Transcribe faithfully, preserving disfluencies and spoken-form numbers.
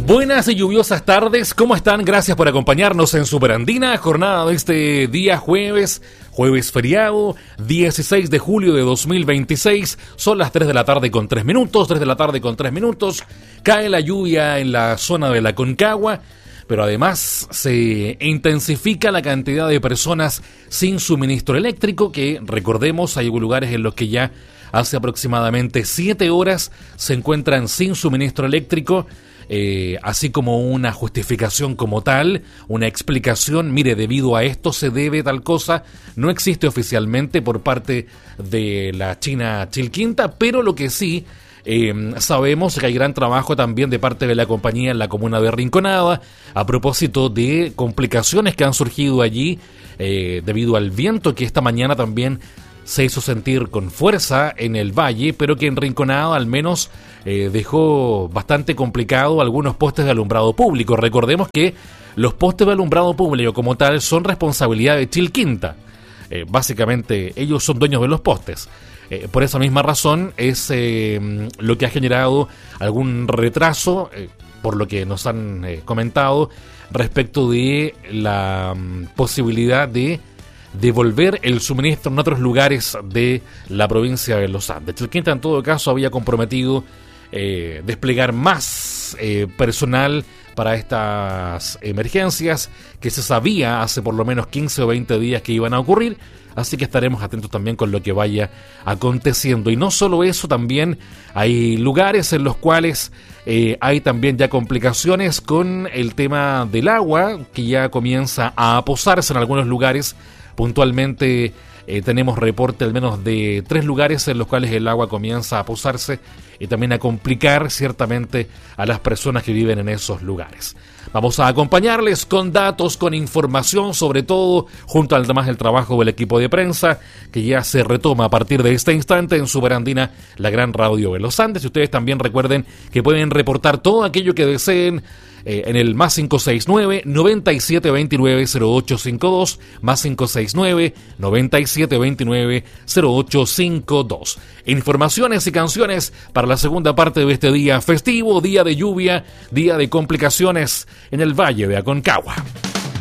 Buenas y lluviosas tardes, ¿cómo están? Gracias por acompañarnos en Superandina, jornada de este día jueves, jueves feriado, dieciséis de julio de dos mil veintiséis, son las tres de la tarde con tres minutos, tres de la tarde con tres minutos, cae la lluvia en la zona de la Aconcagua, pero además se intensifica la cantidad de personas sin suministro eléctrico, que recordemos hay lugares en los que ya hace aproximadamente siete horas se encuentran sin suministro eléctrico. Eh, así como una justificación como tal, una explicación, mire, debido a esto se debe tal cosa, no existe oficialmente por parte de la China Chilquinta, pero lo que sí eh, sabemos es que hay gran trabajo también de parte de la compañía en la comuna de Rinconada, a propósito de complicaciones que han surgido allí eh, debido al viento que esta mañana también se hizo sentir con fuerza en el valle, pero que en Rinconada al menos eh, dejó bastante complicado algunos postes de alumbrado público. Recordemos que los postes de alumbrado público como tal son responsabilidad de Chilquinta. Eh, básicamente ellos son dueños de los postes. Eh, por esa misma razón es eh, lo que ha generado algún retraso, eh, por lo que nos han eh, comentado, respecto de la um, posibilidad de devolver el suministro en otros lugares de la provincia de los Andes. Chilquinta en todo caso había comprometido eh, desplegar más eh, personal para estas emergencias que se sabía hace por lo menos quince o veinte días que iban a ocurrir, así que estaremos atentos también con lo que vaya aconteciendo. Y no solo eso, también hay lugares en los cuales eh, hay también ya complicaciones con el tema del agua, que ya comienza a aposarse en algunos lugares. Puntualmente eh, tenemos reporte al menos de tres lugares en los cuales el agua comienza a posarse y también a complicar ciertamente a las personas que viven en esos lugares. Vamos a acompañarles con datos, con información, sobre todo junto al demás del trabajo del equipo de prensa, que ya se retoma a partir de este instante en Superandina, la gran radio de los Andes. Y ustedes también recuerden que pueden reportar todo aquello que deseen Eh, en el más cinco seis nueve, noventa y siete veintinueve, cero ocho cinco dos, más cinco seis nueve, noventa y siete veintinueve, cero ocho cinco dos. Informaciones y canciones para la segunda parte de este día festivo, día de lluvia, día de complicaciones en el Valle de Aconcagua.